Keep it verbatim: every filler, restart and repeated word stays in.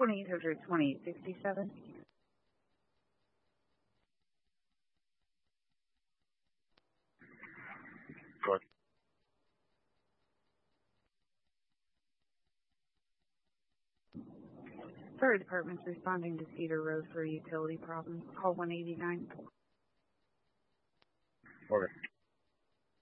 twenty-eight hundred, twenty-eight sixty-seven. Good. Fire department's responding to Cedar Road for a utility problem. Call one eighty-nine. Okay.